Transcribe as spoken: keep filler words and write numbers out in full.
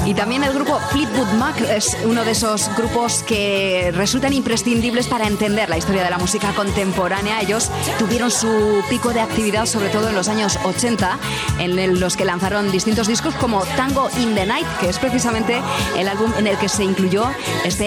Y también el grupo Fleetwood Mac es uno de esos grupos que resultan imprescindibles para entender la historia de la música contemporánea. Ellos tuvieron su pico de actividad sobre todo en los años ochenta, en los que lanzaron distintos discos como Tango in the Night, que es precisamente el álbum en el que se incluyó este